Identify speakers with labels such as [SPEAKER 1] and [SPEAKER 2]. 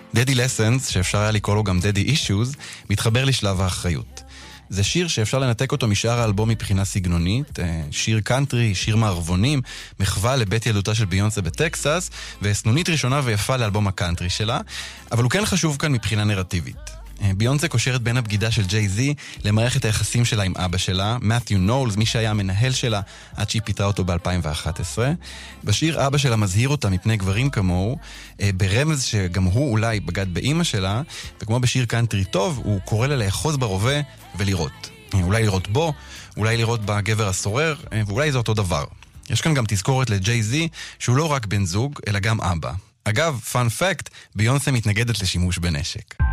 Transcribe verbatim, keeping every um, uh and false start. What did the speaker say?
[SPEAKER 1] דדי לסנס, שאפשר היה לקרוא לו גם דדי אישוז, מתחבר לשלב האחריות. זה שיר שאפשר לנתק אותו משאר האלבום מבחינה סגנונית, שיר קאנטרי, שיר מערבונים, מחווה לבית ילדותה של ביונסה בטקסס, וסנונית ראשונה ויפה לאלבום הקאנטרי שלה, אבל הוא כן חשוב כאן מבחינה נרטיבית. ביונסה קושרת בין הבגידה של ג'יי-זי למערכת היחסים שלה עם אבא שלה, מת'יו נולס, מי שהיה המנהל שלה עד שהיא פיטרה אותו ב-אלפיים ואחת עשרה. בשיר אבא שלה מזהיר אותה מפני גברים כמוהו, ברמז שגם הוא אולי בגד באמא שלה, וכמו בשיר קאנטרי טוב, הוא קורא לה לאחוז ברובה ולראות. אולי לראות בו, אולי לראות בגבר הסורר, ואולי זה אותו דבר. יש כאן גם תזכורת לג'יי-זי שהוא לא רק בן זוג, אלא גם אבא. אגב, פאנ פקט, ביונסה מתנגדת לשימוש בנשק.